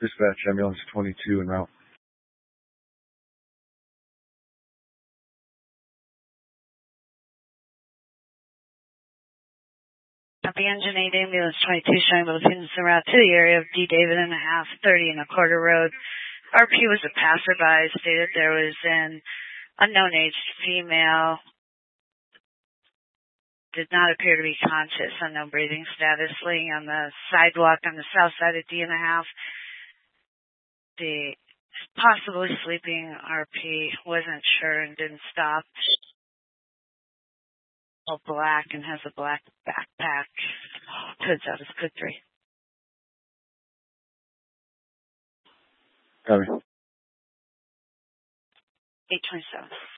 Dispatch ambulance 22 en route. Copy engine 8 ambulance 22 showing both units en route to the area of D. David and a half, 30 and a quarter road. RP was a passerby, stated there was an unknown aged female, did not appear to be conscious, unknown breathing status, laying on the sidewalk on the south side of D and a half. The possibly sleeping RP wasn't sure and didn't stop. All black and has a black backpack. Codes out as code 3. Copy. 827.